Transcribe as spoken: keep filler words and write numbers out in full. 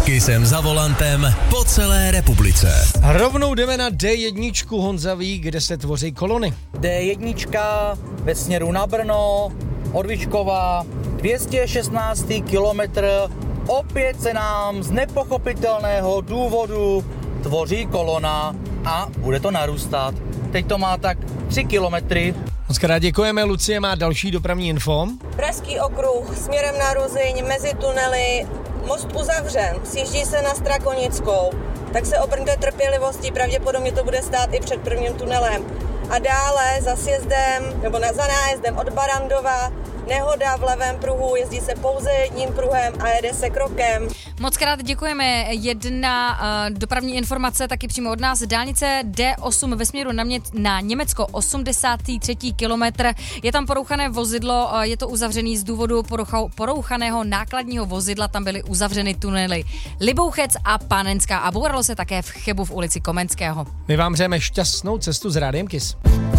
Kysem za volantem po celé republice. Rovnou jdeme na dé jedna, Honza ví, kde se tvoří kolony. dé jedna ve směru na Brno, od Vyškova, dvě stě šestnáctý kilometr, opět se nám z nepochopitelného důvodu tvoří kolona a bude to narůstat. Teď to má tak tři kilometry. Moc krát děkujeme, Lucie má další dopravní info. Pražský okruh směrem na Ruzyň, mezi tunely, most uzavřen, sjíždí se na Strakonickou, tak se obrňte trpělivostí, pravděpodobně to bude stát i před prvním tunelem. A dále za sjezdem, nebo na, za nájezdem od Barandova, nehoda v levém pruhu, jezdí se pouze jedním pruhem a jede se krokem. Moc krát děkujeme. Jedna uh, dopravní informace taky přímo od nás. Dálnice dé osm ve směru na, mě, na Německo, osmdesátý třetí kilometr. Je tam porouchané vozidlo, uh, je to uzavřený z důvodu poroucha, porouchaného nákladního vozidla. Tam byly uzavřeny tunely Libouchec a Panenská a bouralo se také v Chebu v ulici Komenského. My vám přejeme šťastnou cestu s Rádiem Kiss.